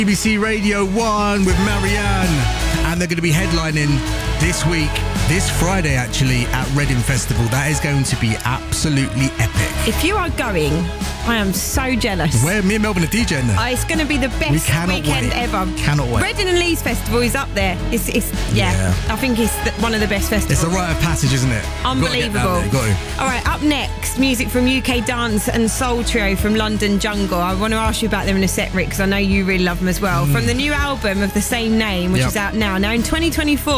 BBC Radio 1 with Marianne. And they're going to be headlining this Friday actually, at Reading Festival. That is going to be absolutely epic. If you are going, I am so jealous. Where me and Melvin are DJing there. It's going to be the best weekend ever. Cannot wait. Reading and Leeds Festival is up there. It's I think it's one of the best festivals. It's a rite of passage, isn't it? Unbelievable. Got to. All right, up next, music from UK Dance and Soul Trio from London Jungle. I want to ask you about them in a sec, Rick, because I know you really love them as well. From the new album of the same name, which is out now in 2024.